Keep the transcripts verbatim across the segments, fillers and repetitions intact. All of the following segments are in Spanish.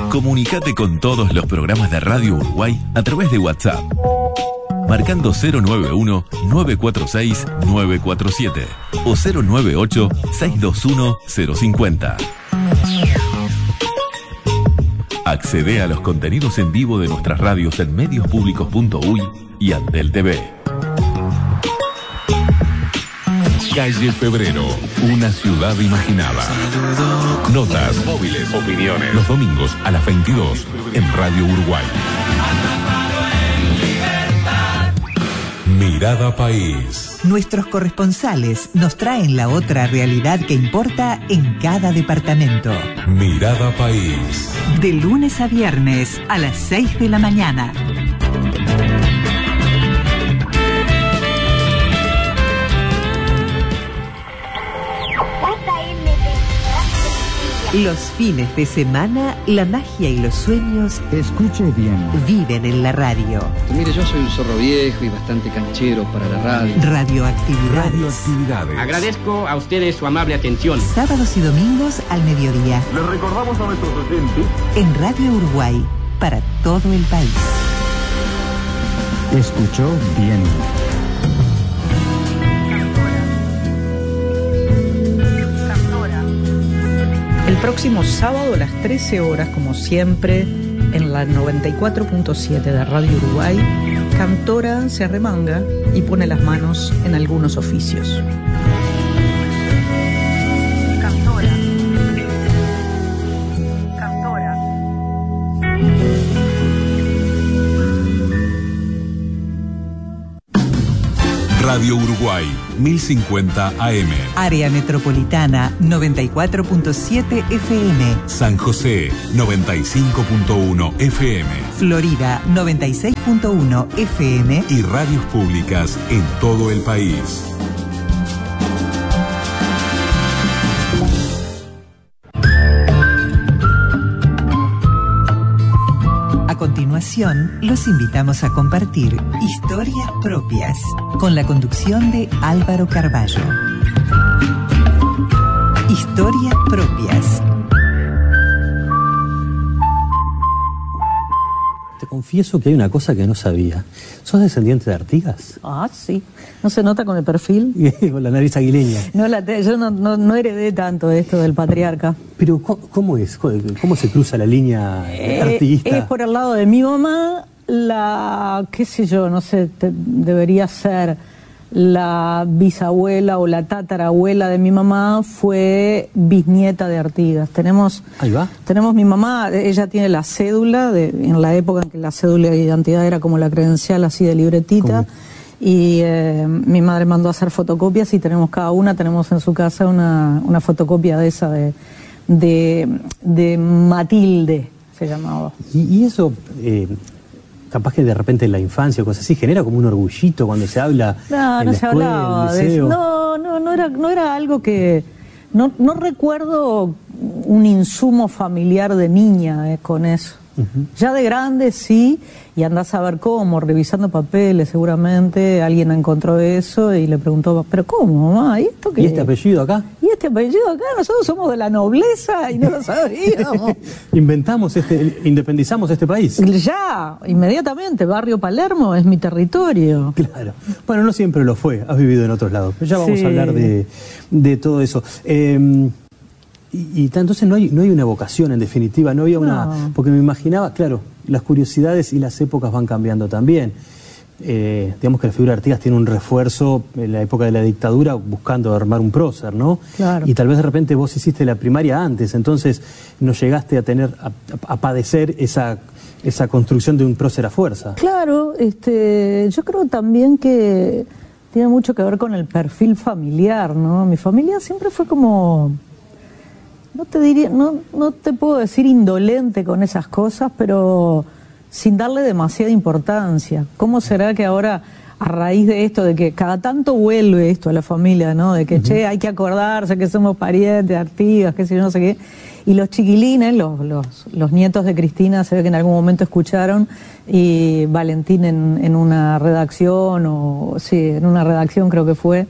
Comunicate con todos los programas de Radio Uruguay a través de WhatsApp, marcando cero nueve uno, nueve cuatro seis, nueve cuatro siete o cero nueve ocho, seis dos uno, cero cinco cero. Accede a los contenidos en vivo de nuestras radios en medios públicos punto uy y Antel T V. Calle Febrero, una ciudad imaginada. Notas, móviles, opiniones. Los domingos a las veintidós en Radio Uruguay. Mirada País. Nuestros corresponsales nos traen la otra realidad que importa en cada departamento. Mirada País. De lunes a viernes a las seis de la mañana. Los fines de semana, la magia y los sueños, escuche bien, viven en la radio. Mire, yo soy un zorro viejo y bastante canchero para la radio. Radioactividades. Radioactividades. Agradezco a ustedes su amable atención. Sábados y domingos al mediodía. Les recordamos a nuestros oyentes. En Radio Uruguay, para todo el país. Escuchó bien. El próximo sábado a las trece horas, como siempre, en la noventa y cuatro punto siete de Radio Uruguay, Cantora se arremanga y pone las manos en algunos oficios. Cantora. Cantora. Radio Uruguay, mil cincuenta A M. Área Metropolitana, noventa y cuatro punto siete F M. San José, noventa y cinco punto uno F M. Florida, noventa y seis punto uno F M. Y radios públicas en todo el país. A continuación, los invitamos a compartir historias propias con la conducción de Álvaro Carballo. Historias propias. Te confieso que hay una cosa que no sabía. ¿Sos descendiente de Artigas? Ah, sí. ¿No se nota con el perfil? Con la nariz aguileña. No, la te- yo no, no, no heredé tanto esto del patriarca. Pero ¿cómo, cómo es? ¿Cómo se cruza la línea Eh, artiguista? es por el lado de mi mamá, la, qué sé yo, no sé, te- debería ser la bisabuela o la tatarabuela de mi mamá fue bisnieta de Artigas. Tenemos, Ahí va. tenemos mi mamá, ella tiene la cédula, de, en la época en que la cédula de identidad era como la credencial así de libretita. ¿Cómo? Y eh, mi madre mandó a hacer fotocopias y tenemos cada una, tenemos en su casa una, una fotocopia de esa de, de, de Matilde, se llamaba. Y, y eso, eh, capaz que de repente en la infancia o cosas así, genera como un orgullito cuando se habla No, en no la se escuela, hablaba en el de eso. liceo. No, no, no era, no era algo que... No, no recuerdo un insumo familiar de niña eh, con eso. Uh-huh. Ya de grande sí, y andás a ver cómo, revisando papeles seguramente, alguien encontró eso y le preguntó, ¿pero cómo, mamá? ¿Y esto qué? ¿Y este apellido acá? ¿Y este apellido acá? Nosotros somos de la nobleza y no lo sabíamos. Inventamos este, independizamos este país. Ya, inmediatamente, Barrio Palermo es mi territorio. Claro. Bueno, no siempre lo fue, has vivido en otros lados. Ya vamos Sí. a hablar de, de todo eso. Eh, y, y entonces no hay, no hay una vocación, en definitiva, no había una... No. Porque me imaginaba, claro, las curiosidades y las épocas van cambiando también. Eh, digamos que la figura de Artigas tiene un refuerzo en la época de la dictadura buscando armar un prócer, ¿no? Claro. Y tal vez de repente vos hiciste la primaria antes, entonces no llegaste a tener, a, a padecer esa, esa construcción de un prócer a fuerza. Claro, este, yo creo también que tiene mucho que ver con el perfil familiar, ¿no? Mi familia siempre fue como, no te diría, no, no te puedo decir indolente con esas cosas, pero sin darle demasiada importancia. ¿Cómo será que ahora, a raíz de esto, de que cada tanto vuelve esto a la familia, ¿no? De que, uh-huh. che, hay que acordarse que somos parientes, Artigas, qué sé yo, no sé qué. Y los chiquilines, los, los, los nietos de Cristina, se ve que en algún momento escucharon, y Valentín en, en una redacción, o sí, en una redacción creo que fue,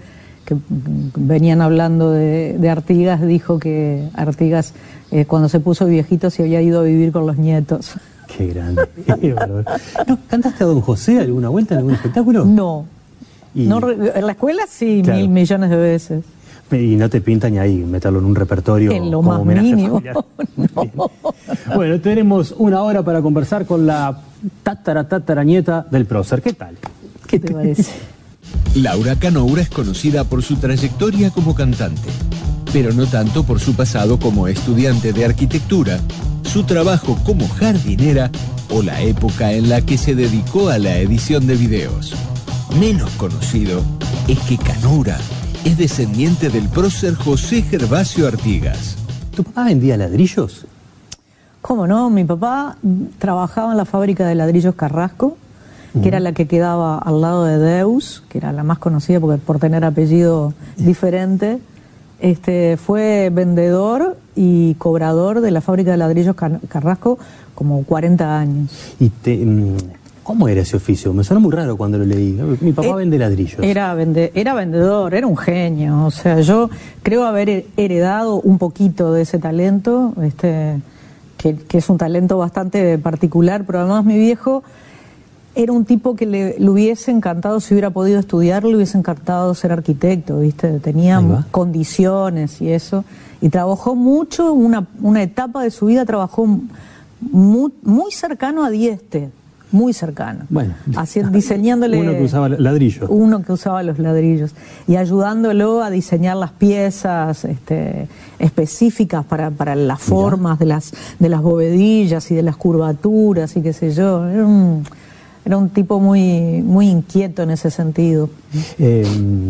que venían hablando de, de Artigas, dijo que Artigas eh, cuando se puso viejito se había ido a vivir con los nietos. Qué grande. ¿No, ¿Cantaste a Don José alguna vuelta en algún espectáculo? No. Y... no en la escuela sí, claro. mil millones de veces. Y no te pintan ni ahí meterlo en un repertorio en lo como más homenaje mínimo. No. Bueno, tenemos una hora para conversar con la tatara tatara nieta del prócer. ¿Qué tal? ¿Qué te parece? Laura Canoura es conocida por su trayectoria como cantante, pero no tanto por su pasado como estudiante de arquitectura, su trabajo como jardinera o la época en la que se dedicó a la edición de videos. Menos conocido es que Canoura es descendiente del prócer José Gervasio Artigas. ¿Tu papá vendía ladrillos? ¿Cómo no? Mi papá trabajaba en la fábrica de ladrillos Carrasco, que uh-huh. era la que quedaba al lado de Deus, que era la más conocida porque por tener apellido diferente. Este, fue vendedor y cobrador de la fábrica de ladrillos Carrasco como cuarenta años. ¿Y te, cómo era ese oficio? Me suena muy raro cuando lo leí. Mi papá eh, vende ladrillos. Era, vende, era vendedor, era un genio. O sea, yo creo haber heredado un poquito de ese talento, este, que, que es un talento bastante particular, pero además mi viejo era un tipo que le, le hubiese encantado, si hubiera podido estudiar, le hubiese encantado ser arquitecto, ¿viste? Tenía condiciones y eso. Y trabajó mucho, una, una etapa de su vida trabajó muy, muy cercano a Dieste, muy cercano. Bueno, así, diseñándole... Uno que usaba ladrillos. Uno que usaba los ladrillos. Y ayudándolo a diseñar las piezas este, específicas para, para las formas de las, de las bovedillas y de las curvaturas y qué sé yo. Era un... Era un tipo muy, muy inquieto en ese sentido. Eh,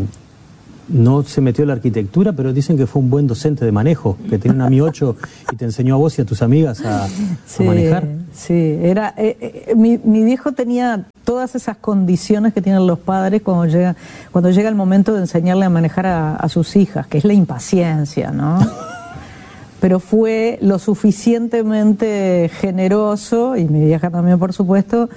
no se metió en la arquitectura, pero dicen que fue un buen docente de manejo, que tenía una Mi ocho y te enseñó a vos y a tus amigas a, sí, a manejar. Sí, era, eh, eh, mi, mi viejo tenía todas esas condiciones que tienen los padres cuando llega, cuando llega el momento de enseñarle a manejar a, a sus hijas, que es la impaciencia, ¿no? Pero fue lo suficientemente generoso, y mi vieja también, por supuesto,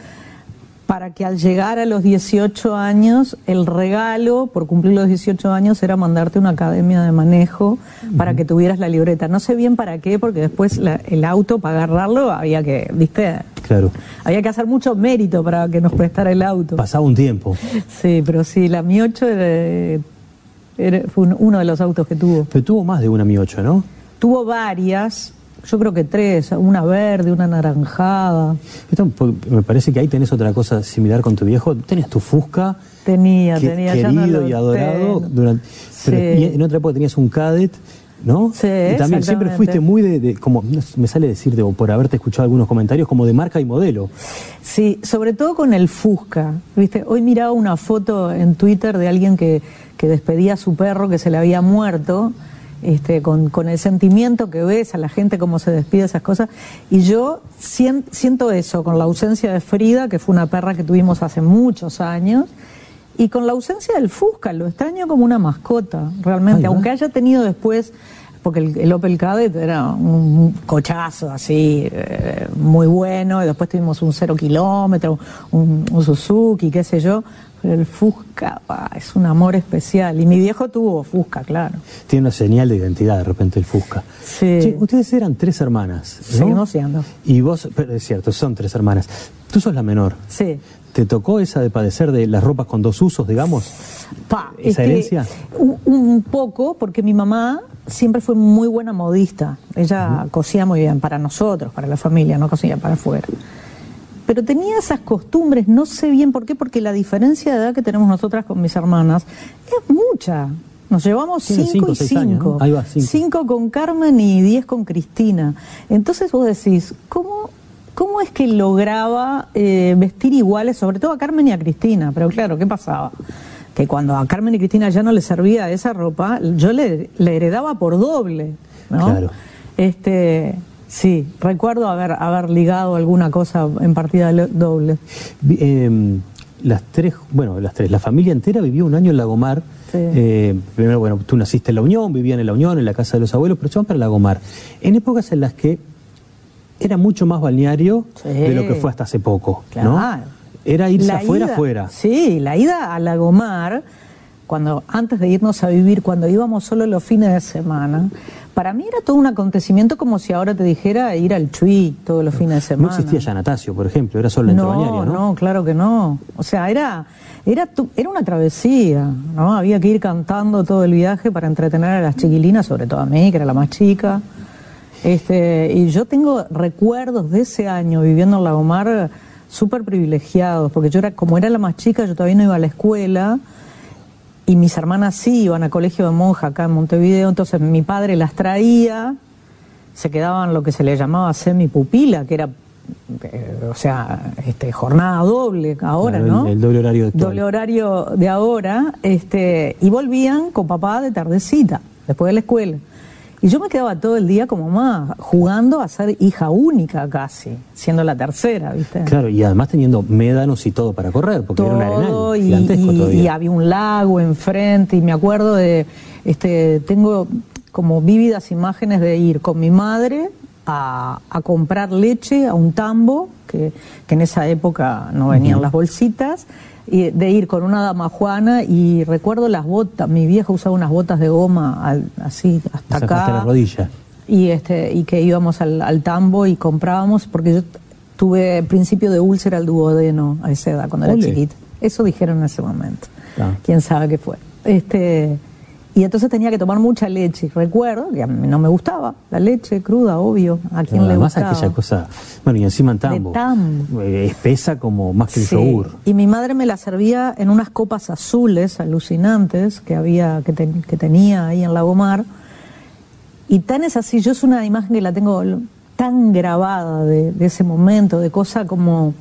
para que al llegar a los dieciocho años, el regalo por cumplir los dieciocho años era mandarte a una academia de manejo uh-huh. para que tuvieras la libreta. No sé bien para qué, porque después la, el auto, para agarrarlo, había que, ¿viste? Claro. Había que hacer mucho mérito para que nos prestara el auto. Pasaba un tiempo. Sí, pero sí, la Mi ocho era, era, fue un, uno de los autos que tuvo. Pero tuvo más de una Mi ocho, ¿no? Tuvo varias. Yo creo que tres, una verde, una anaranjada. Esto, me parece que ahí tenés otra cosa similar con tu viejo. ¿Tenías tu Fusca? Tenía, que, tenía. Querido ya no y adorado. Durante, sí. Pero y en otra época tenías un Cadet, ¿no? Sí, y también siempre fuiste muy de, de como, me sale decirte, o por haberte escuchado algunos comentarios, como de marca y modelo. Sí, sobre todo con el Fusca, ¿viste? Hoy miraba una foto en Twitter de alguien que, que despedía a su perro que se le había muerto. Este, con, con el sentimiento que ves a la gente cómo se despide esas cosas, y yo sien, siento eso con la ausencia de Frida, que fue una perra que tuvimos hace muchos años, y con la ausencia del Fusca, lo extraño como una mascota realmente. Ay, aunque haya tenido después, porque el, el Opel Kadett era un cochazo así, eh, muy bueno, y después tuvimos un cero kilómetro, un, un Suzuki, qué sé yo. Pero el Fusca ah, es un amor especial. Y mi viejo tuvo Fusca, claro. Tiene una señal de identidad de repente el Fusca. Sí. Che, ustedes eran tres hermanas, ¿no? Seguimos siendo. Y vos, pero es cierto, son tres hermanas. Tú sos la menor. Sí. ¿Te tocó esa de padecer de las ropas con dos usos, digamos? Pa, ¿Esa este, herencia? Un, un poco, porque mi mamá siempre fue muy buena modista. Ella uh-huh. cosía muy bien para nosotros, para la familia, no cosía para afuera. Pero tenía esas costumbres, no sé bien por qué, porque la diferencia de edad que tenemos nosotras con mis hermanas es mucha. Nos llevamos cinco, cinco y cinco. Años, ¿no? Ahí va, cinco. Cinco con Carmen y diez con Cristina. Entonces vos decís, ¿cómo, cómo es que lograba eh, vestir iguales, sobre todo a Carmen y a Cristina? Pero claro, ¿qué pasaba? Que cuando a Carmen y Cristina ya no les servía esa ropa, yo le, le heredaba por doble, ¿no? Claro. Este... Sí, recuerdo haber, haber ligado alguna cosa en partida doble. Eh, las tres, bueno, las tres, la familia entera vivió un año en Lagomar. Sí. Eh, primero, bueno, tú naciste en La Unión, vivían en La Unión, en la casa de los abuelos, pero se van para Lagomar. En épocas en las que era mucho más balneario sí. de lo que fue hasta hace poco, claro. ¿no? Era irse la afuera, ida, afuera. Sí, la ida a Lagomar, cuando antes de irnos a vivir, cuando íbamos solo los fines de semana, para mí era todo un acontecimiento como si ahora te dijera ir al Chuy todos los fines de semana. No existía ya Natacio, por ejemplo, era solo la no, entrebañaria, ¿no? No, claro que no. O sea, era, era, tu, era una travesía, ¿no? Había que ir cantando todo el viaje para entretener a las chiquilinas, sobre todo a mí, que era la más chica. Este, y yo tengo recuerdos de ese año viviendo en Lagomar súper privilegiados, porque yo era, como era la más chica, yo todavía no iba a la escuela, y mis hermanas sí iban a colegio de monja acá en Montevideo, entonces mi padre las traía, se quedaban lo que se le llamaba semipupila, que era, eh, o sea, este, jornada doble ahora, claro, ¿no? El, el doble horario de Doble horario de ahora, este, y volvían con papá de tardecita, después de la escuela. Y yo me quedaba todo el día como mamá, jugando a ser hija única casi, siendo la tercera, ¿viste? Claro, y además teniendo médanos y todo para correr, porque todo, era un arenal y, gigantesco y, todavía. y había un lago enfrente, y me acuerdo de, este, tengo como vívidas imágenes de ir con mi madre a, a comprar leche a un tambo, que, que en esa época no venían uh-huh. las bolsitas, y de ir con una damajuana, y recuerdo las botas, mi vieja usaba unas botas de goma al, así hasta Esa acá, hasta la rodilla. Y, este, y que íbamos al, al tambo y comprábamos, porque yo tuve principio de úlcera al duodeno a esa edad, cuando Ole. era chiquita. Eso dijeron en ese momento. Ah. Quién sabe qué fue. Este, y entonces tenía que tomar mucha leche. Recuerdo que a mí no me gustaba la leche cruda, obvio. ¿A quién no, le gustaba? Además aquella cosa, bueno, y encima en tambo, de tambo. Eh, espesa como más que el sí. yogur. Y mi madre me la servía en unas copas azules alucinantes que había, que, te, que tenía ahí en Lagomar. Y tan es así, yo es una imagen que la tengo tan grabada de, de ese momento, de cosa como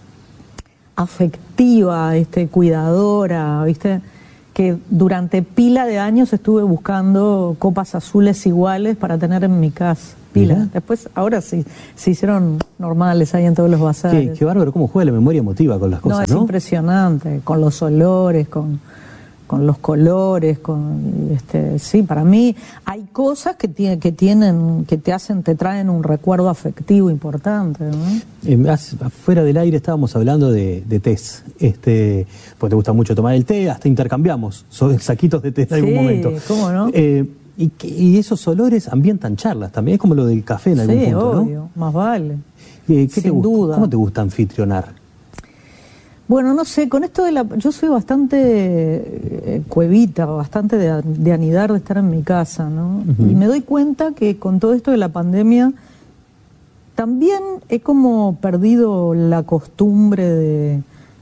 afectiva, este, cuidadora, ¿viste? Que durante pila de años estuve buscando copas azules iguales para tener en mi casa. Pila. ¿Mira? Después, ahora sí, se hicieron normales ahí en todos los bazares. Qué, qué bárbaro cómo juega la memoria emotiva con las cosas, ¿no? Es ¿no? impresionante, con los olores, con, con los colores, con este, sí, para mí hay cosas que tiene, que tienen, que te hacen, te traen un recuerdo afectivo importante, ¿no? Eh, fuera del aire estábamos hablando de, de tés, este, pues te gusta mucho tomar el té, hasta intercambiamos sobre saquitos de té en sí, algún momento. ¿Cómo no? Eh, y, y esos olores ambientan charlas, también es como lo del café en algún sí, punto, obvio, ¿no? Más vale. Eh, ¿qué Sin te gusta? duda. ¿Cómo te gusta anfitrionar? Bueno, no sé, con esto de la... Yo soy bastante eh, cuevita, bastante de, de anidar, de estar en mi casa, ¿no? Uh-huh. Y me doy cuenta que con todo esto de la pandemia también he como perdido la costumbre de,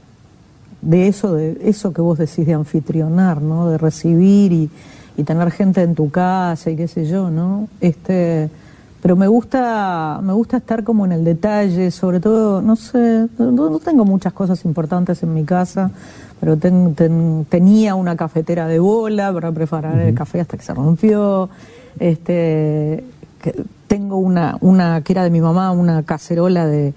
de eso, de eso que vos decís de anfitrionar, ¿no? De recibir y, y tener gente en tu casa y qué sé yo, ¿no? Este... Pero me gusta, me gusta estar como en el detalle, sobre todo, no sé, no, no tengo muchas cosas importantes en mi casa, pero ten, ten, tenía una cafetera de bola para preparar uh-huh. el café hasta que se rompió. Este, que tengo una, una que era de mi mamá, una cacerola de,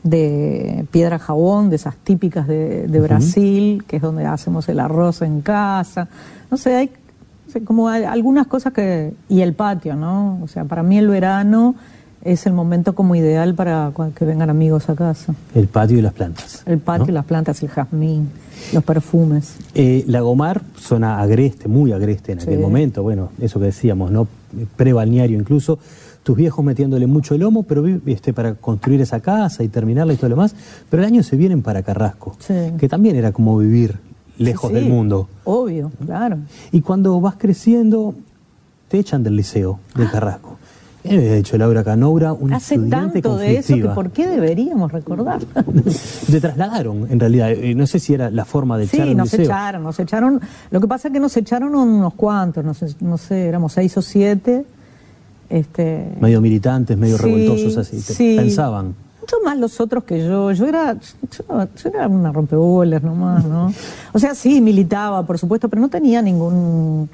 de piedra jabón, de esas típicas de, de uh-huh. Brasil, que es donde hacemos el arroz en casa. No sé, hay como algunas cosas que... Y el patio, ¿no? O sea, para mí el verano es el momento como ideal para que vengan amigos a casa. El patio y las plantas. El patio, ¿no? Y las plantas, el jazmín, los perfumes. Eh, Lagomar suena agreste, muy agreste en aquel sí. momento. Bueno, eso que decíamos, ¿no? Pre-balneario incluso. Tus viejos metiéndole mucho lomo, pero este, para construir esa casa y terminarla y todo lo demás. Pero el año se vienen para Carrasco, sí. que también era como vivir lejos sí, sí, del mundo. Obvio, claro. Y cuando vas creciendo, te echan del liceo de Carrasco. Me había dicho Laura Canoura, una Hace estudiante tanto de eso que ¿por qué deberíamos recordar? Te trasladaron, en realidad. No sé si era la forma de echar sí, un nos liceo. echaron, nos echaron. Lo que pasa es que nos echaron unos cuantos, no sé, no sé éramos seis o siete. Este... Medio militantes, medio sí, revoltosos así. Sí. Pensaban. Mucho más los otros que yo. Yo era, yo, yo era una rompebolas nomás, ¿no? O sea, sí, militaba, por supuesto, pero no tenía ningún...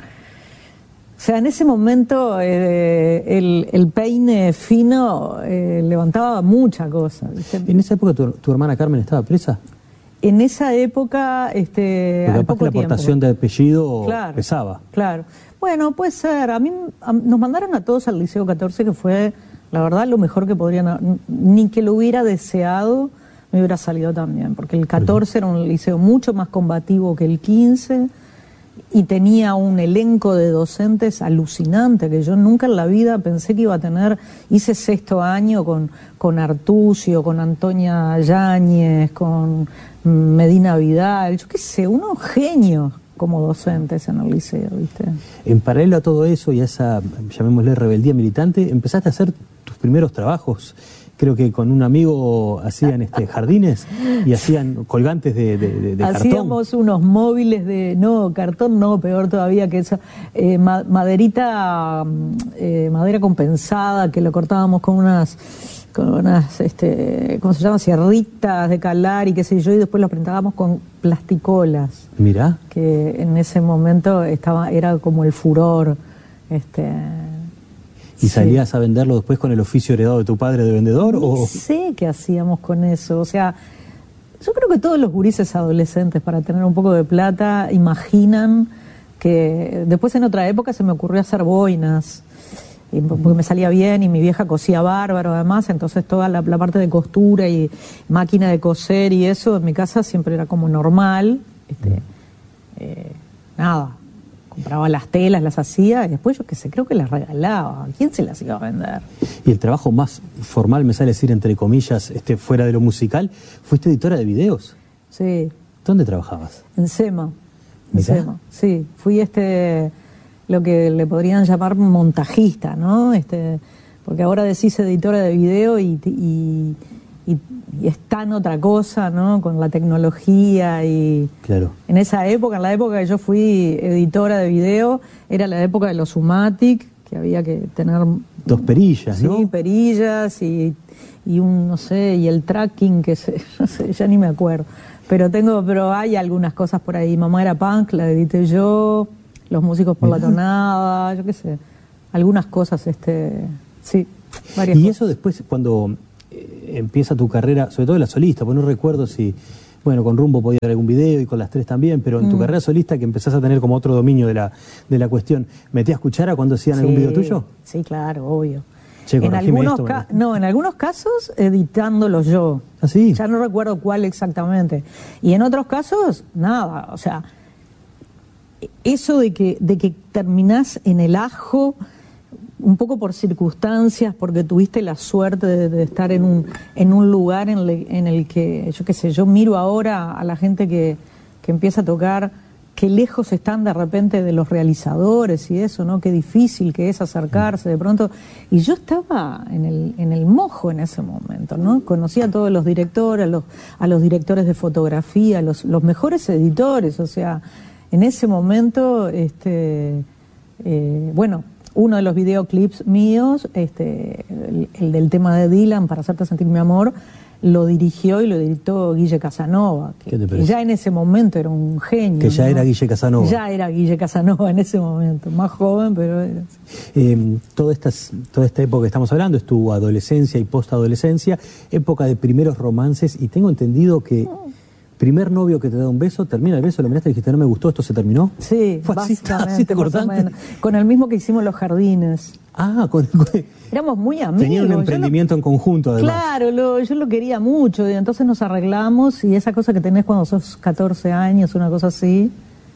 O sea, en ese momento eh, el, el peine fino eh, levantaba mucha cosa. ¿Viste? ¿En esa época tu, tu hermana Carmen estaba presa? En esa época, este, al poco capaz que la tiempo. Aportación de apellido claro, pesaba. Claro. Bueno, puede ser. A mí a, nos mandaron a todos al Liceo catorce, que fue... La verdad, lo mejor que podrían... Ni que lo hubiera deseado, me hubiera salido también. Porque el catorce era un liceo mucho más combativo que el quince. y tenía un elenco de docentes alucinante, que yo nunca en la vida pensé que iba a tener. Hice sexto año con, con Artucio, con Antonia Yáñez, con Medina Vidal, yo qué sé, unos genios como docentes en el liceo, ¿viste? En paralelo a todo eso y a esa, llamémosle, rebeldía militante, empezaste a hacer tus primeros trabajos. Creo que con un amigo hacían este jardines y hacían colgantes de, de, de, de cartón. Hacíamos unos móviles de, no, cartón no, peor todavía que eso, eh, ma maderita, eh, madera compensada, que lo cortábamos con unas, con unas, este, ¿cómo se llama? Sierritas de calar y qué sé yo, y después lo printábamos con plasticolas. Mirá. Que en ese momento estaba, era como el furor, este... ¿Y salías sí. a venderlo después con el oficio heredado de tu padre de vendedor? No o... sé qué hacíamos con eso. O sea, yo creo que todos los gurises adolescentes, para tener un poco de plata, imaginan que... Después en otra época se me ocurrió hacer boinas, y porque me salía bien y mi vieja cosía bárbaro además, entonces toda la, la parte de costura y máquina de coser y eso en mi casa siempre era como normal. Este, eh, nada. Compraba las telas, las hacía y después yo qué sé, creo que las regalaba. ¿A quién se las iba a vender? Y el trabajo más formal, me sale decir entre comillas, este, fuera de lo musical, ¿fuiste editora de videos? Sí. ¿Dónde trabajabas? En SEMA. En SEMA. Sí, fui este, lo que le podrían llamar montajista, ¿no? Este, porque ahora decís editora de video y, y, y, y es tan otra cosa, ¿no? Con la tecnología y... Claro. En esa época, en la época que yo fui editora de video, era la época de los Umatic, que había que tener... Dos perillas, sí, ¿no? Sí, perillas y, y un, no sé, y el tracking, que se, no sé, ya ni me acuerdo. Pero tengo, pero hay algunas cosas por ahí. Mamá era punk, la edité yo, Los músicos por Mirá. La tonada, yo qué sé. Algunas cosas, este, sí, varias Y cosas. eso después, cuando eh, empieza tu carrera, sobre todo la solista, pues no recuerdo si... Bueno, con Rumbo podía haber algún video y con las tres también, pero en tu mm. carrera solista que empezás a tener como otro dominio de la, de la cuestión, ¿metías cuchara cuando hacían sí, algún video tuyo? Sí, claro, obvio. Che, en algunos esto, ca no, en algunos casos editándolo yo. ¿Ah, sí? Ya no recuerdo cuál exactamente. Y en otros casos, nada, o sea, eso de que, de que terminás en el ajo... un poco por circunstancias, porque tuviste la suerte de, de estar en un, en un lugar en, le, en el que, yo qué sé, yo miro ahora a la gente que, que empieza a tocar, qué lejos están de repente de los realizadores y eso, ¿no? Qué difícil que es acercarse de pronto. Y yo estaba en el, en el mojo en ese momento, ¿no? Conocía a todos los directores, a los, a los directores de fotografía, a los, los mejores editores, o sea, en ese momento, este, eh, bueno... Uno de los videoclips míos, este, el, el del tema de Dylan, Para hacerte sentir mi amor, lo dirigió y lo editó Guille Casanova, que, que ya en ese momento era un genio. Que ya ¿no? era Guille Casanova. Ya era Guille Casanova en ese momento, más joven, pero era... Eh, toda, estas, toda esta época que estamos hablando es tu adolescencia y postadolescencia, época de primeros romances, y tengo entendido que... Primer novio que te da un beso, termina el beso, lo miraste y dijiste, no me gustó, ¿esto se terminó? Sí, ¿Fue así, básicamente, así te cortaste? Con el mismo que hicimos Los Jardines. Ah, con, con... Éramos muy amigos. Tenían un emprendimiento lo... en conjunto, además. Claro, lo, yo lo quería mucho, y entonces nos arreglamos, y esa cosa que tenés cuando sos catorce años, una cosa así,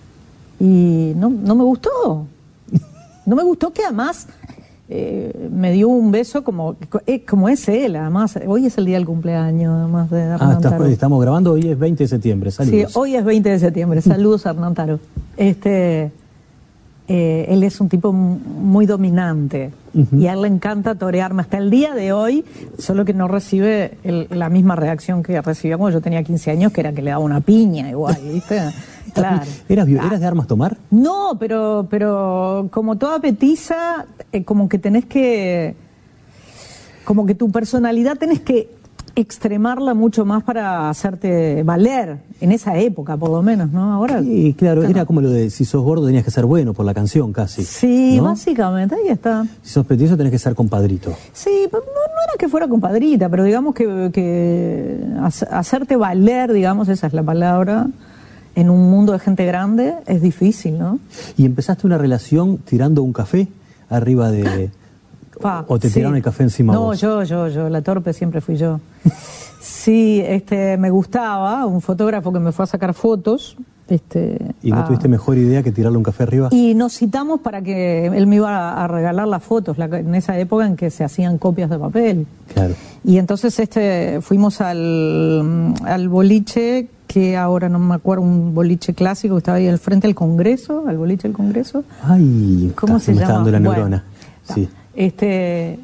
y no, no me gustó. No me gustó que además... Eh, me dio un beso como, eh, como es él, además, hoy es el día del cumpleaños, además de Hernán Ah, Taro. Estamos grabando, hoy es veinte de septiembre, saludos. Sí, hoy es veinte de septiembre, saludos a Hernán Taro. Este, eh, él es un tipo muy dominante, uh-huh. y a él le encanta torearme hasta el día de hoy, solo que no recibe el, la misma reacción que recibía cuando yo tenía quince años, que era que le daba una piña igual, ¿viste? Claro. ¿Eras, ¿Eras de armas tomar? No, pero, pero como toda petiza, eh, como que tenés que, como que tu personalidad tenés que extremarla mucho más para hacerte valer, en esa época por lo menos, ¿no? Ahora. Sí, claro, claro. Era como lo de si sos gordo tenías que ser bueno por la canción casi. Sí, ¿no? Básicamente, ahí está. Si sos petizo tenés que ser compadrito. Sí, pero no, no era que fuera compadrita, pero digamos que, que hacerte valer, digamos, esa es la palabra. En un mundo de gente grande es difícil, ¿no? ¿Y empezaste una relación tirando un café arriba de... Pa, ¿O te sí. tiraron el café encima no, vos? No, yo, yo, yo, la torpe siempre fui yo. Sí, este, me gustaba un fotógrafo que me fue a sacar fotos, Este, ¿Y no a- tuviste mejor idea que tirarle un café arriba? Y nos citamos para que él me iba a, a regalar las fotos, la- en esa época en que se hacían copias de papel. Claro. Y entonces este fuimos al, al boliche, que ahora no me acuerdo, un boliche clásico que estaba ahí al frente del Congreso, al boliche del Congreso. Ay, ¿Cómo está- se me llama? está dando la Bueno, neurona. Sí. Este,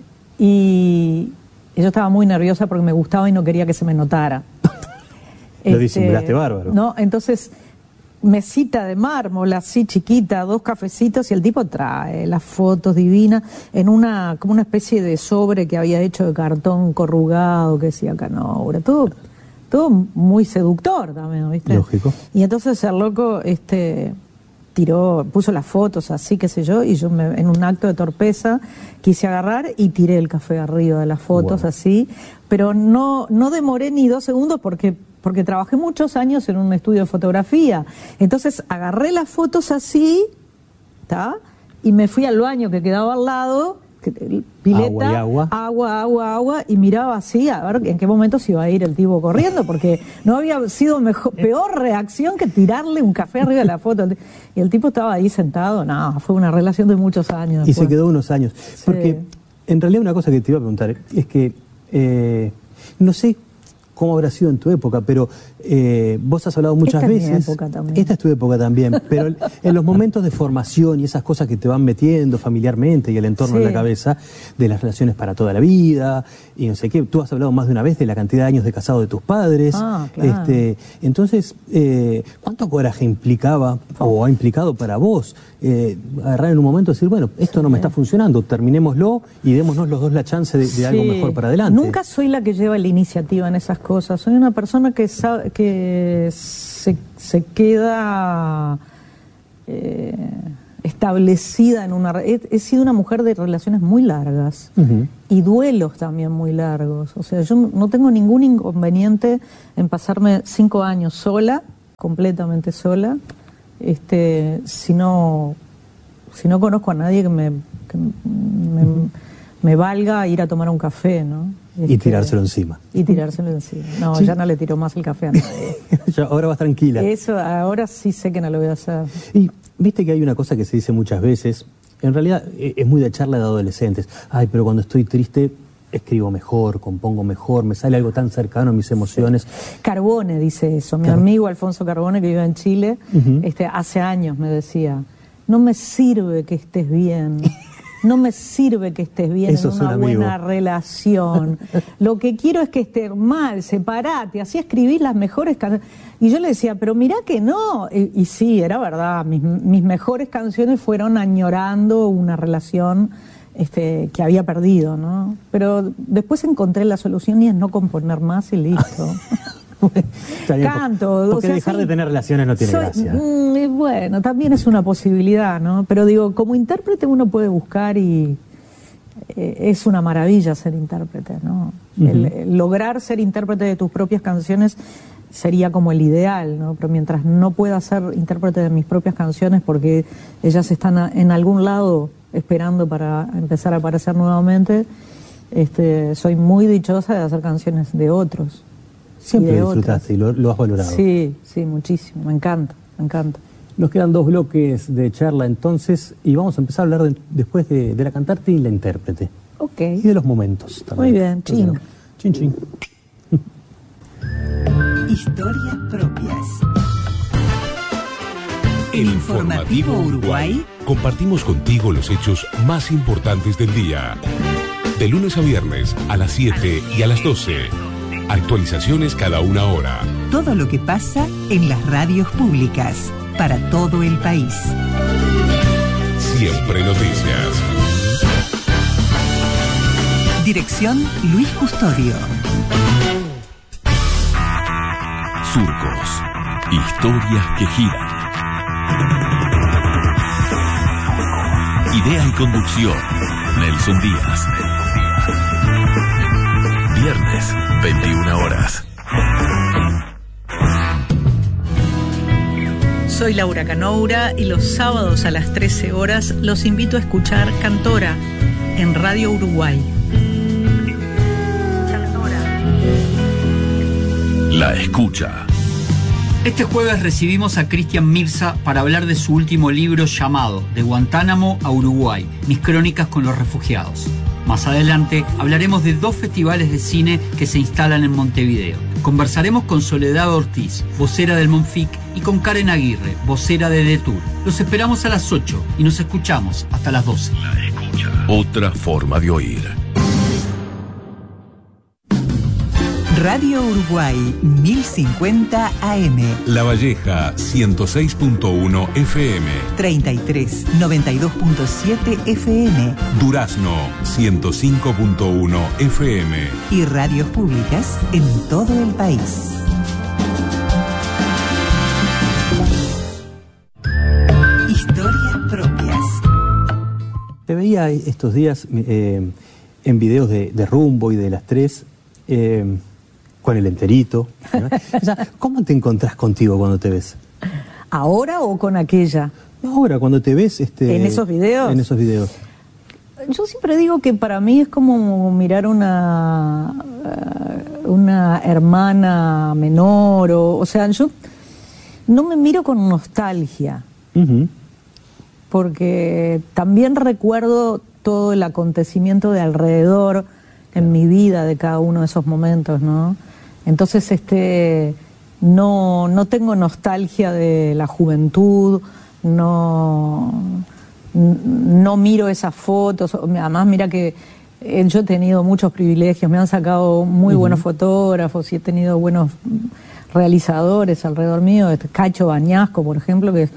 y yo estaba muy nerviosa porque me gustaba y no quería que se me notara. Lo disimulaste bárbaro. No, entonces, mesita de mármol, así chiquita, dos cafecitos, y el tipo trae las fotos divinas en una, como una especie de sobre que había hecho de cartón corrugado, que decía Canobra, todo, todo muy seductor también, ¿viste? Lógico. Y entonces el loco, este, tiró, puso las fotos así, qué sé yo, y yo me, en un acto de torpeza quise agarrar y tiré el café arriba de las fotos. Wow. Así, pero no, no demoré ni dos segundos porque, porque trabajé muchos años en un estudio de fotografía. Entonces agarré las fotos así, ¿tá? Y me fui al baño que quedaba al lado, que- pileta, Agua y agua. agua, agua, agua, y miraba así a ver en qué momento se iba a ir el tipo corriendo, porque no había sido mejor, peor reacción que tirarle un café arriba de la foto. Y el tipo estaba ahí sentado, no, fue una relación de muchos años. Y se después. quedó unos años. Porque en realidad una cosa que te iba a preguntar es que, eh, no sé cómo habrá sido en tu época, pero eh, vos has hablado muchas Esta es mi veces. época también. Esta es tu época también, pero el- en los momentos de formación y esas cosas que te van metiendo familiarmente y el entorno en Sí. la cabeza, de las relaciones para toda la vida, y no sé qué, tú has hablado más de una vez de la cantidad de años de casado de tus padres. Ah, claro. este, entonces, eh, ¿cuánto coraje implicaba o ha implicado para vos eh, agarrar en un momento y decir, bueno, esto no me está funcionando, terminémoslo y démonos los dos la chance de, de algo Sí. mejor para adelante? Nunca soy la que lleva la iniciativa en esas cosas. Soy una persona que sabe, que se, se queda eh, establecida en una... He, he sido una mujer de relaciones muy largas Ujú. y duelos también muy largos. O sea, yo no tengo ningún inconveniente en pasarme cinco años sola, completamente sola, este, si no, si no conozco a nadie que me, que me, me valga ir a tomar un café, ¿no? Y Este, tirárselo encima. Y tirárselo encima. No, Sí. ya no le tiro más el café a nadie. Ya, ahora vas tranquila. Eso, ahora sí sé que no lo voy a hacer. Y viste que hay una cosa que se dice muchas veces, en realidad eh, es muy de charla de adolescentes. Ay, pero cuando estoy triste escribo mejor, compongo mejor, me sale algo tan cercano a mis emociones. Carbone dice eso. Mi Car- amigo Alfonso Carbone, que vive en Chile, Ujú. este, hace años me decía, no me sirve que estés bien. No me sirve que estés bien Eso en es una un amigo. buena relación. Lo que quiero es que estés mal, separate, así escribís las mejores canciones. Y yo le decía, pero mirá que no. Y, y sí, era verdad, mis, mis mejores canciones fueron añorando una relación este, que había perdido, ¿no? Pero después encontré la solución y es no componer más y listo. Está bien, Canto. Porque o sea, dejar soy- de tener relaciones no tiene soy- gracia. mm, y bueno, también es una posibilidad, ¿no? Pero digo, como intérprete uno puede buscar y eh, es una maravilla ser intérprete, ¿no? El- Ujú. el lograr ser intérprete de tus propias canciones sería como el ideal, ¿no? Pero mientras no pueda ser intérprete de mis propias canciones porque ellas están a- en algún lado esperando para empezar a aparecer nuevamente, este, soy muy dichosa de hacer canciones de otros. Siempre y de disfrutaste y lo, lo has valorado. Sí, sí, muchísimo, me encanta, me encanta. Nos quedan dos bloques de charla entonces y vamos a empezar a hablar de- después de, de la cantante y la intérprete. Ok. Y de los momentos también. Muy bien, ¿Por qué no? chin. Chin, chin. Historias propias. En Informativo Uruguay compartimos contigo los hechos más importantes del día. De lunes a viernes a las siete y a las doce. Actualizaciones cada una hora. Todo lo que pasa en las radios públicas para todo el país. Siempre noticias. Dirección Luis Custodio. Surcos. Historias que giran. Idea y conducción. Nelson Díaz. Viernes, veintiuna horas. Soy Laura Canoura y los sábados a las trece horas los invito a escuchar Cantora en Radio Uruguay. Cantora. La escucha. Este jueves recibimos a Cristian Mirza para hablar de su último libro llamado De Guantánamo a Uruguay, mis crónicas con los refugiados. Más adelante hablaremos de dos festivales de cine que se instalan en Montevideo. Conversaremos con Soledad Ortiz, vocera del Monfic, y con Karen Aguirre, vocera de Detour. Los esperamos a las ocho y nos escuchamos hasta las doce. La escucha. Otra forma de oír. Radio Uruguay mil cincuenta A M. La Valleja ciento seis punto uno F M. treinta y tres, noventa y dos punto siete F M. Durazno ciento cinco punto uno F M. Y radios públicas en todo el país. Historias propias. Te veía estos días eh, en videos de, de Rumbo y de Las Tres. Eh, Con el enterito, ¿no? O sea, ¿cómo te encontrás contigo cuando te ves? ¿Ahora o con aquella? Ahora, cuando te ves... Este, ¿En esos videos? En esos videos. Yo siempre digo que para mí es como mirar una, una hermana menor, o, o sea, yo no me miro con nostalgia, uh-huh. porque también recuerdo todo el acontecimiento de alrededor en mi vida de cada uno de esos momentos, ¿no? Entonces, este, no, no tengo nostalgia de la juventud, no, no miro esas fotos. Además, mira que yo he tenido muchos privilegios, me han sacado muy uh-huh. buenos fotógrafos y he tenido buenos realizadores alrededor mío. Cacho Bañasco, por ejemplo, que es,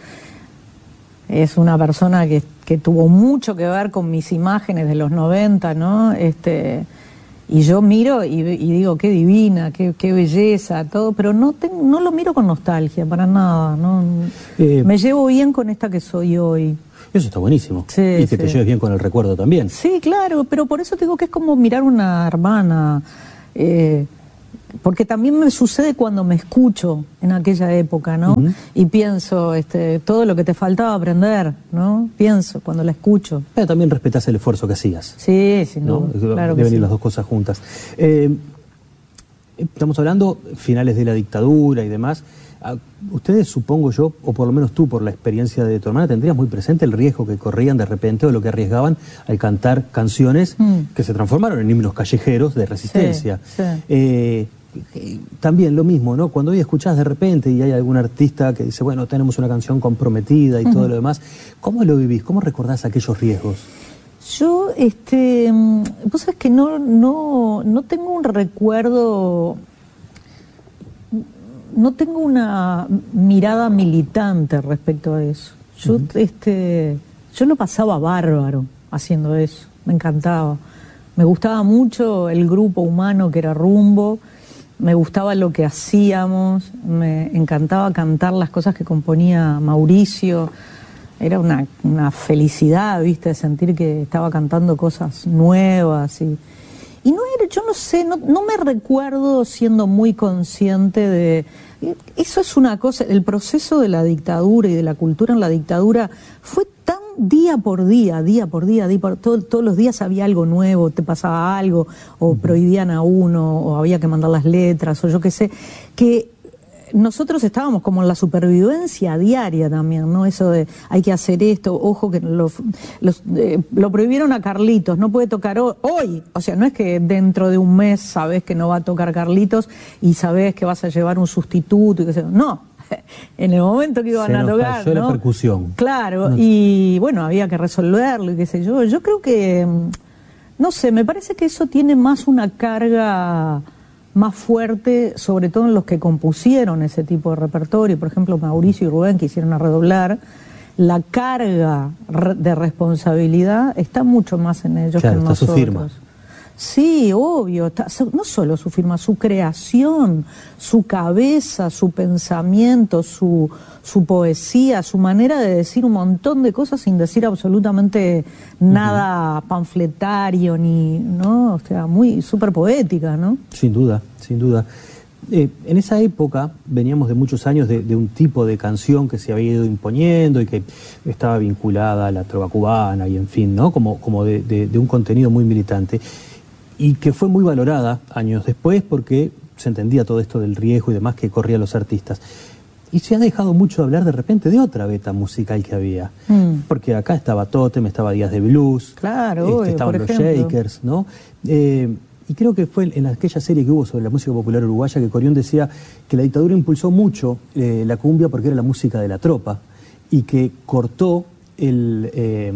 es una persona que, que tuvo mucho que ver con mis imágenes de los noventa, ¿no? Este... Y yo miro y, y digo, qué divina, qué, qué belleza, todo, pero no tengo, no lo miro con nostalgia, para nada. No, eh, me llevo bien con esta que soy hoy. Eso está buenísimo. Sí, y que sí. te lleves bien con el recuerdo también. Sí, claro, pero por eso te digo que es como mirar una hermana. Eh, porque también me sucede cuando me escucho en aquella época, ¿no? Uh-huh. Y pienso, este, todo lo que te faltaba aprender, ¿no? Pienso cuando la escucho. Pero también respetás el esfuerzo que hacías. Sí, sin ¿no? duda, claro Deben que ir sí. las dos cosas juntas. Eh, estamos hablando finales de la dictadura y demás. Ustedes, supongo yo, o por lo menos tú, por la experiencia de tu hermana, tendrías muy presente el riesgo que corrían de repente o lo que arriesgaban al cantar canciones mm. que se transformaron en himnos callejeros de resistencia. Sí, sí. Eh, También lo mismo, ¿no? Cuando hoy escuchás de repente y hay algún artista que dice, bueno, tenemos una canción comprometida y uh-huh. todo lo demás, ¿cómo lo vivís? ¿Cómo recordás aquellos riesgos? Yo, este, vos sabés que no, no, no tengo un recuerdo, no tengo una mirada militante respecto a eso. Yo, uh-huh. este, yo lo pasaba bárbaro haciendo eso, me encantaba. Me gustaba mucho el grupo humano que era Rumbo. Me gustaba lo que hacíamos, me encantaba cantar las cosas que componía Mauricio. Era una, una felicidad, ¿viste? De sentir que estaba cantando cosas nuevas. Y, y no era, yo no sé, no, no me recuerdo siendo muy consciente de... Eso es una cosa, el proceso de la dictadura y de la cultura en la dictadura fue tan día por día, día por día, día por, todo, todos los días había algo nuevo, te pasaba algo, o uh-huh. prohibían a uno, o había que mandar las letras, o yo qué sé, que nosotros estábamos como en la supervivencia diaria también, ¿no? Eso de hay que hacer esto, ojo que lo, los, eh, lo prohibieron a Carlitos, no puede tocar hoy, o sea, no es que dentro de un mes sabés que no va a tocar Carlitos y sabés que vas a llevar un sustituto y qué sé yo, no. En el momento que iban Se a tocar, ¿no? ¿no? La percusión. Claro, no. Y bueno, había que resolverlo y qué sé yo. Yo creo que, no sé, me parece que eso tiene más una carga más fuerte, sobre todo en los que compusieron ese tipo de repertorio. Por ejemplo, Mauricio y Rubén quisieron a redoblar. La carga de responsabilidad está mucho más en ellos claro, que en está nosotros. Su firma. Sí, obvio, está, no solo su firma, su creación, su cabeza, su pensamiento, su, su poesía, su manera de decir un montón de cosas sin decir absolutamente nada uh-huh. panfletario, ni, ¿no? O sea, muy súper poética, ¿no? Sin duda, sin duda. Eh, en esa época veníamos de muchos años de, de un tipo de canción que se había ido imponiendo y que estaba vinculada a la trova cubana y en fin, ¿no? Como, como de, de, de un contenido muy militante. Y que fue muy valorada años después porque se entendía todo esto del riesgo y demás que corrían los artistas. y se ha dejado mucho de hablar de repente de otra beta musical que había. Mm. Porque acá estaba Totem, estaba Días de Blues, claro, este, obvio, estaban los ejemplo. Shakers, ¿no? Eh, y creo que fue en aquella serie que hubo sobre la música popular uruguaya que Corión decía que la dictadura impulsó mucho eh, la cumbia porque era la música de la tropa y que cortó, el, eh,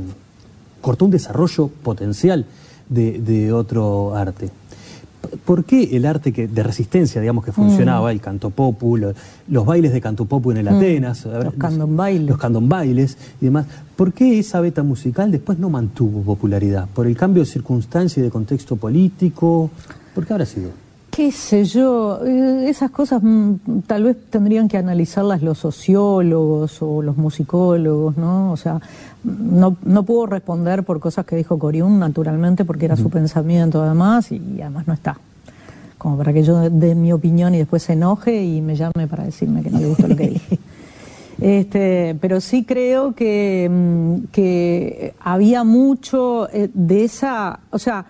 cortó un desarrollo potencial de, de otro arte. ¿Por qué el arte que, de resistencia, digamos, que funcionaba, mm. el cantopopu, lo, los bailes de cantopopu en el mm. Atenas, los candombailes, los candombailes y demás, ¿por qué esa beta musical después no mantuvo popularidad? ¿Por el cambio de circunstancia y de contexto político? ¿Por qué habrá sido? Qué sé yo, esas cosas mmm, tal vez tendrían que analizarlas los sociólogos o los musicólogos, ¿no? O sea, no, no puedo responder por cosas que dijo Coriún, naturalmente, porque era uh-huh. su pensamiento además, y, y además no está. Como para que yo dé mi opinión y después se enoje y me llame para decirme que no le gustó lo que dije. Este, pero sí creo que, que había mucho de esa, o sea,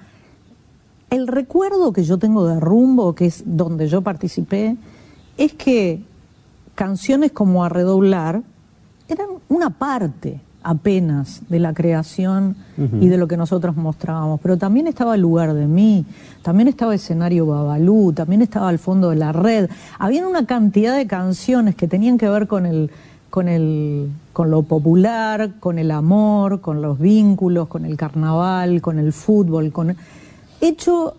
el recuerdo que yo tengo de Rumbo, que es donde yo participé, es que canciones como A Redoblar eran una parte apenas de la creación uh-huh. y de lo que nosotros mostrábamos, pero también estaba El Lugar de Mí, también estaba Escenario Babalú, también estaba Al Fondo de la Red. Había una cantidad de canciones que tenían que ver con el, con el, con lo popular, con el amor, con los vínculos, con el carnaval, con el fútbol, con hecho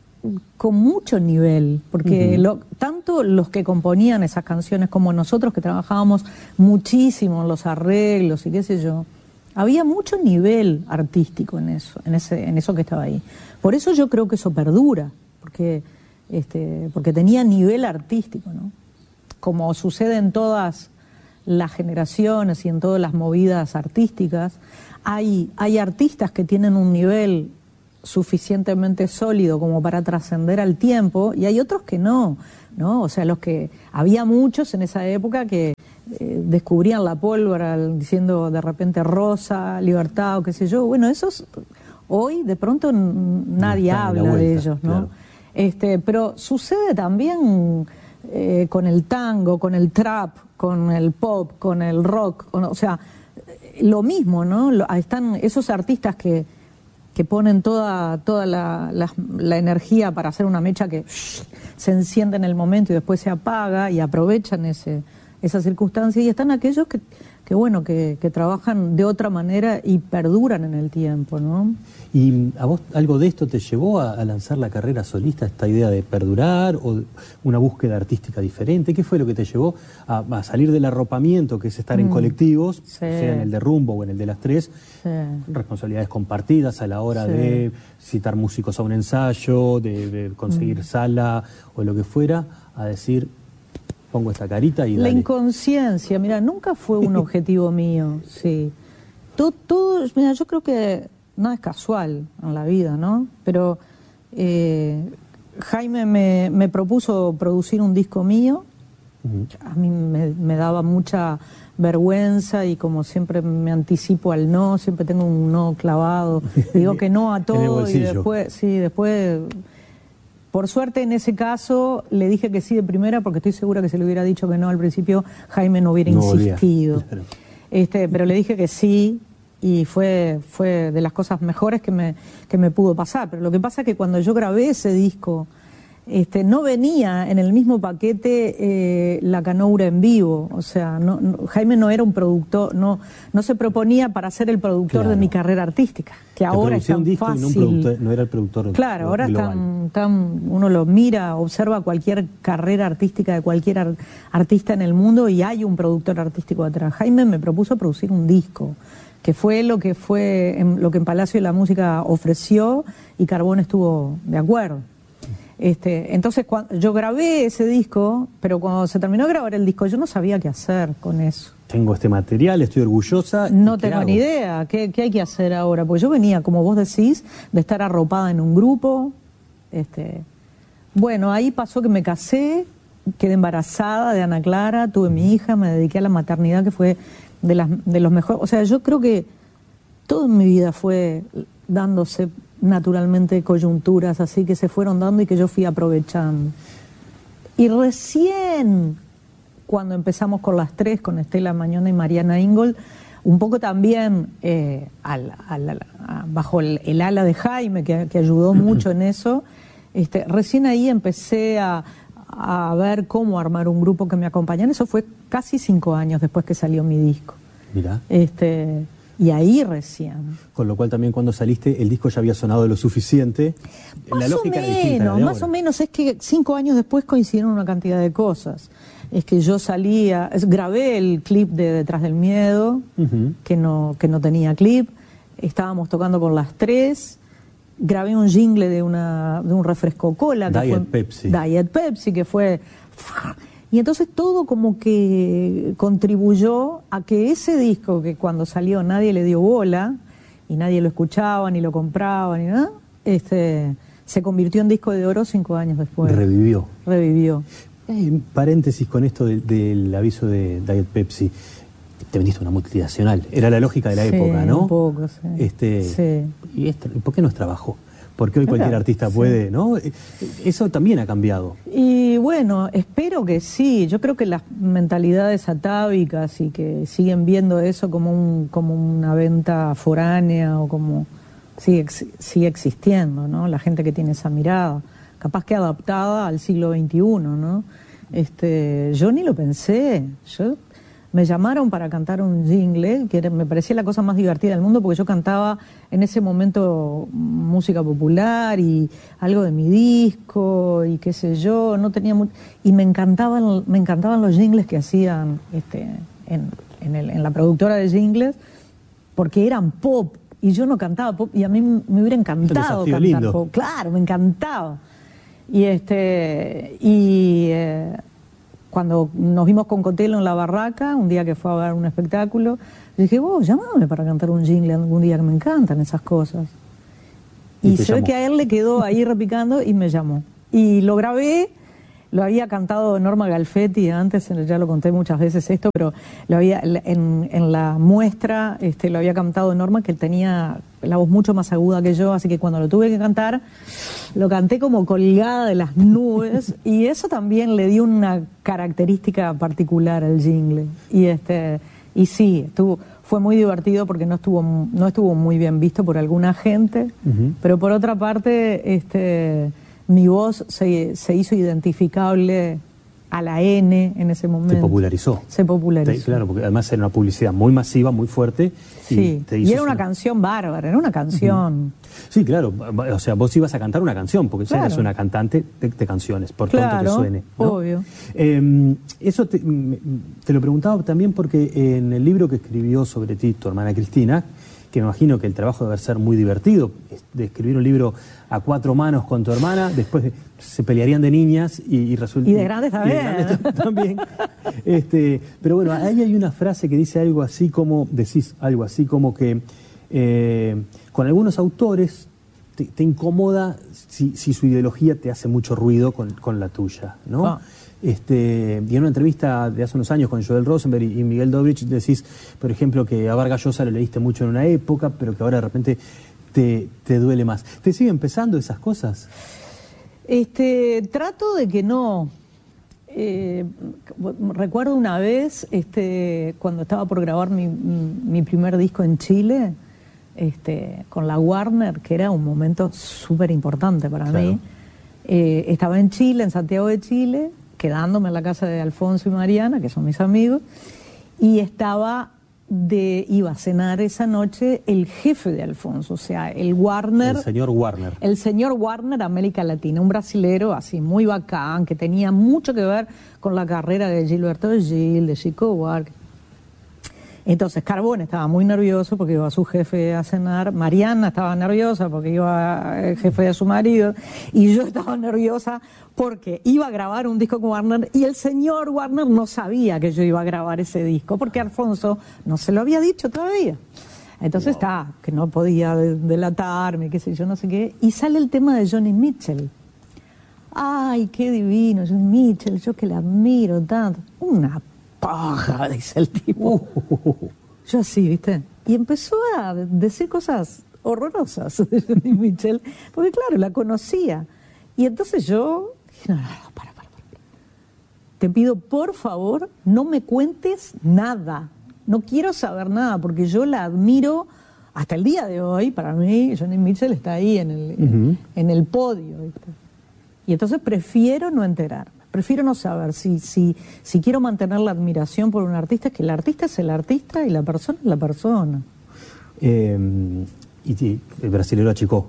con mucho nivel, porque uh-huh. lo, tanto los que componían esas canciones como nosotros que trabajábamos muchísimo en los arreglos y qué sé yo, había mucho nivel artístico en eso, en ese, en eso que estaba ahí. Por eso yo creo que eso perdura, porque, este, porque tenía nivel artístico, ¿no? Como sucede en todas las generaciones y en todas las movidas artísticas, hay, hay artistas que tienen un nivel suficientemente sólido como para trascender al tiempo y hay otros que no, ¿no? O sea, los que había muchos en esa época que eh, descubrían la pólvora diciendo de repente rosa, libertad o qué sé yo. Bueno, esos hoy de pronto nadie no habla vuelta, de ellos, ¿no? Claro. Este, pero sucede también eh, con el tango, con el trap, con el pop, con el rock, con, o sea, lo mismo, ¿no? Lo, están esos artistas que que ponen toda, toda la, la, la energía para hacer una mecha que shh, se enciende en el momento y después se apaga y aprovechan ese, esa circunstancia, y están aquellos que, que bueno, que, que trabajan de otra manera y perduran en el tiempo, ¿no? ¿Y a vos algo de esto te llevó a, a lanzar la carrera solista, esta idea de perdurar o una búsqueda artística diferente? ¿Qué fue lo que te llevó a, a salir del arropamiento, que es estar mm, en colectivos, sí. sea en el de Rumbo o en el de las tres, sí. responsabilidades compartidas a la hora sí. de citar músicos a un ensayo, de, de conseguir mm. sala o lo que fuera, a decir, pongo esta carita y dale? La inconsciencia, mira, nunca fue un objetivo mío, sí. Todo, todo, mira, yo creo que nada es casual en la vida, ¿no? Pero eh, Jaime me, me propuso producir un disco mío. Uh-huh. A mí me, me daba mucha vergüenza y como siempre me anticipo al no, siempre tengo un no clavado. Digo que no a todo y después, sí, después... Por suerte en ese caso le dije que sí de primera porque estoy segura que si le hubiera dicho que no al principio Jaime no hubiera no insistido. Claro. Este, pero le dije que sí. Y fue, fue de las cosas mejores que me, que me pudo pasar. Pero lo que pasa es que cuando yo grabé ese disco, este, no venía en el mismo paquete eh, la canoura en vivo. O sea, no, no, Jaime no era un productor, no, no se proponía para ser el productor claro. de mi carrera artística, que ahora es tan un disco fácil. Y no, no era el productor Claro, ahora global. Tan, tan, uno lo mira, observa cualquier carrera artística de cualquier ar, artista en el mundo y hay un productor artístico atrás. Jaime me propuso producir un disco, que fue lo que fue en, lo que en Palacio de la Música ofreció y Carbón estuvo de acuerdo. Este, entonces cuando, yo grabé ese disco, pero cuando se terminó de grabar el disco yo no sabía qué hacer con eso. Tengo este material, estoy orgullosa. No tengo hago? ni idea, ¿qué, qué hay que hacer ahora? Porque yo venía, como vos decís, de estar arropada en un grupo. Este, bueno, ahí pasó que me casé, quedé embarazada de Ana Clara, tuve mi hija, me dediqué a la maternidad, que fue de, las, de los mejores. O sea, yo creo que todo en mi vida fue dándose naturalmente coyunturas así que se fueron dando y que yo fui aprovechando. Y recién cuando empezamos con las tres, con Estela Mañona y Mariana Ingold, un poco también eh, al, al, a, bajo el, el ala de Jaime, que, que ayudó mucho en eso, este, recién ahí empecé a, a ver cómo armar un grupo que me acompañara. Eso fue casi cinco años después que salió mi disco. Mirá. Este, y ahí recién. Con lo cual también cuando saliste el disco ya había sonado lo suficiente. Más la lógica o era distinta, menos, ¿no? más o menos. Es que cinco años después coincidieron una cantidad de cosas. Es que yo salía, es, grabé el clip de Detrás del Miedo, uh-huh. que no que no tenía clip. Estábamos tocando con las tres. Grabé un jingle de una de un refresco cola. Que Diet fue, Pepsi. Diet Pepsi, que fue... Y entonces todo como que contribuyó a que ese disco, que cuando salió nadie le dio bola, y nadie lo escuchaba, ni lo compraba, ni nada, este, se convirtió en disco de oro cinco años después. Revivió. Revivió. Eh, paréntesis con esto de, del aviso de Diet Pepsi. Te vendiste una multinacional. Era la lógica de la sí, época, ¿no? Un poco, sí. Este, sí. ¿Y es, por qué no es trabajo? Porque hoy cualquier artista sí. puede, ¿no? Eso también ha cambiado. Y bueno, espero que sí. Yo creo que las mentalidades atávicas y que siguen viendo eso como un como una venta foránea o como sigue, sigue existiendo, ¿no? La gente que tiene esa mirada, capaz que adaptada al siglo veintiuno, ¿no? Este, yo ni lo pensé. Yo me llamaron para cantar un jingle, que era, me parecía la cosa más divertida del mundo, porque yo cantaba en ese momento música popular y algo de mi disco y qué sé yo, no tenía mucho, y me encantaban, me encantaban los jingles que hacían este, en, en, el, en la productora de jingles, porque eran pop, y yo no cantaba pop, y a mí me hubiera encantado cantar lindo. pop, claro, me encantaba. Y este, y... Eh, cuando nos vimos con Cotelo en la barraca, un día que fue a ver un espectáculo, le dije, vos, llámame para cantar un jingle algún día, que me encantan esas cosas. Y, y se llamó. Ve que a él le quedó ahí repicando y me llamó. Y lo grabé, lo había cantado Norma Galfetti antes, ya lo conté muchas veces esto, pero lo había en, en la muestra este, lo había cantado Norma, que tenía la voz mucho más aguda que yo, así que cuando lo tuve que cantar, lo canté como colgada de las nubes, y eso también le dio una característica particular al jingle. Y este y sí, estuvo, fue muy divertido porque no estuvo no estuvo muy bien visto por alguna gente, uh-huh. pero por otra parte, este mi voz se, se hizo identificable a la N en ese momento. Se popularizó. Se popularizó. Te, claro, porque además era una publicidad muy masiva, muy fuerte. Sí, y, te hizo y era una sonar. Canción bárbara, era una canción. Uh-huh. Sí, claro, o sea, vos ibas a cantar una canción, porque claro. ya eres una cantante de, de canciones, por claro, tanto que suene, ¿no? Obvio. Eh, eso te, te lo preguntaba también porque en el libro que escribió sobre ti tu hermana Cristina, que me imagino que el trabajo debe ser muy divertido, de escribir un libro a cuatro manos con tu hermana, después de, se pelearían de niñas y, y resulta... Y de grandes también. Y de grandes también. este, pero bueno, ahí hay una frase que dice algo así como, decís algo así como que eh, con algunos autores te, te incomoda si, si su ideología te hace mucho ruido con, con la tuya, ¿no? Ah. Este, y en una entrevista de hace unos años con Joel Rosenberg y, y Miguel Dobrich decís, por ejemplo, que a Vargas Llosa lo leíste mucho en una época, pero que ahora de repente te, te duele más. ¿Te siguen pesando esas cosas? Este, trato de que no. Eh, recuerdo una vez, este, cuando estaba por grabar mi, mi primer disco en Chile, este, con la Warner, que era un momento súper importante para claro. mí. Eh, estaba en Chile, en Santiago de Chile, quedándome en la casa de Alfonso y Mariana, que son mis amigos, y estaba de, iba a cenar esa noche el jefe de Alfonso, o sea, el Warner. El señor Warner. El señor Warner América Latina, un brasilero así muy bacán, que tenía mucho que ver con la carrera de Gilberto Gil, de Chico Buarque. Entonces Carbone estaba muy nervioso porque iba a su jefe a cenar, Mariana estaba nerviosa porque iba el jefe de su marido, y yo estaba nerviosa porque iba a grabar un disco con Warner, y el señor Warner no sabía que yo iba a grabar ese disco, porque Alfonso no se lo había dicho todavía. Entonces wow. está, que no podía delatarme, qué sé yo, no sé qué, y sale el tema de Johnny Mitchell. Ay, qué divino, Johnny Mitchell, yo que la admiro tanto. Una paja, dice el tipo. Yo así, ¿viste? Y empezó a decir cosas horrorosas de Johnny Mitchell, porque claro, la conocía. Y entonces yo dije, no, no, no, para, para, para. te pido por favor, no me cuentes nada. No quiero saber nada, porque yo la admiro hasta el día de hoy. Para mí, Joni Mitchell está ahí en el, uh-huh. en el podio, ¿viste? Y entonces prefiero no enterarme, prefiero no saber. Si, si, si quiero mantener la admiración por un artista, es que el artista es el artista y la persona es la persona. Eh, y, y el brasilero achicó.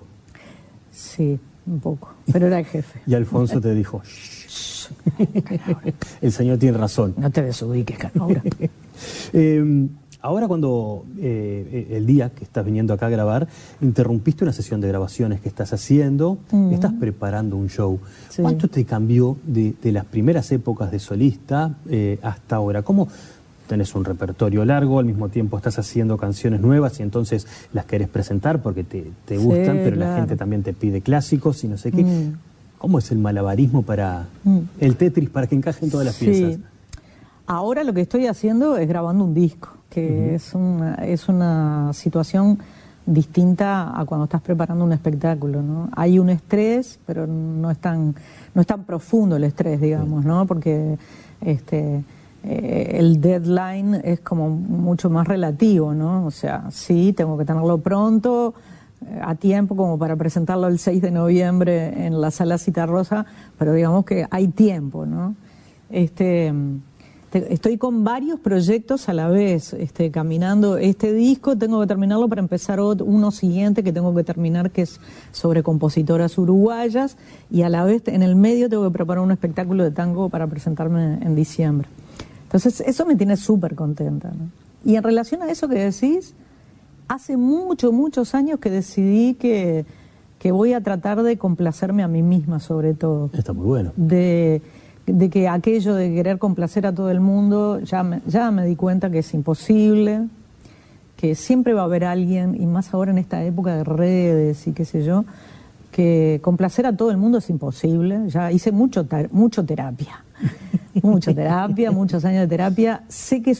Sí, un poco, pero era el jefe. Y Alfonso te dijo, shh, el señor tiene razón. No te desubiques, Canoura. eh, ahora cuando eh, el día que estás viniendo acá a grabar, interrumpiste una sesión de grabaciones que estás haciendo, uh-huh. estás preparando un show. Sí. ¿Cuánto te cambió de, de las primeras épocas de solista eh, hasta ahora? ¿Cómo tenés un repertorio largo, al mismo tiempo estás haciendo canciones nuevas y entonces las querés presentar porque te, te gustan, sí, pero claro. la gente también te pide clásicos y no sé qué? Mm. ¿Cómo es el malabarismo para mm. el Tetris para que encajen todas las piezas? Sí. Ahora lo que estoy haciendo es grabando un disco, que uh-huh. es, una, es una situación distinta a cuando estás preparando un espectáculo, ¿no? Hay un estrés, pero no es tan, no es tan profundo el estrés, digamos, ¿no? Porque este, eh, el deadline es como mucho más relativo, ¿no? O sea, sí, tengo que tenerlo pronto, eh, a tiempo como para presentarlo el seis de noviembre en la Sala Citarrosa, pero digamos que hay tiempo, ¿no? Este... Estoy con varios proyectos a la vez, este, caminando este disco, tengo que terminarlo para empezar otro, uno siguiente que tengo que terminar, que es sobre compositoras uruguayas, y a la vez en el medio tengo que preparar un espectáculo de tango para presentarme en diciembre. Entonces eso me tiene súper contenta, ¿no? Y en relación a eso que decís, hace muchos, muchos años que decidí que, que voy a tratar de complacerme a mí misma sobre todo. Está muy bueno. De... de que aquello de querer complacer a todo el mundo, ya me, ya me di cuenta que es imposible, que siempre va a haber alguien, y más ahora en esta época de redes y qué sé yo, que complacer a todo el mundo es imposible. Ya hice mucho, mucho terapia, mucha terapia, muchos años de terapia, sé que es